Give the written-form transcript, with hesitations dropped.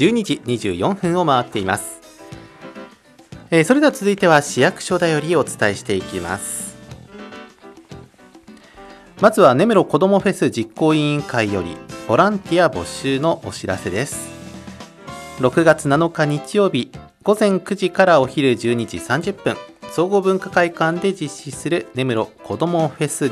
12時24分を回っています。それでは続いては市役所だよりお伝えしていきます。まずは根室こどもフェス実行委員会よりボランティア募集のお知らせです。6月7日日曜日午前9時からお昼12時30分総合文化会館で実施する根室こどもフェス